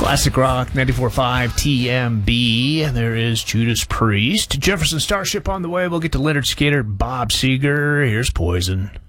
Classic Rock 94.5 TMB. There is Judas Priest. Jefferson Starship on the way. We'll get to Leonard Skinner, Bob Seger. Here's Poison.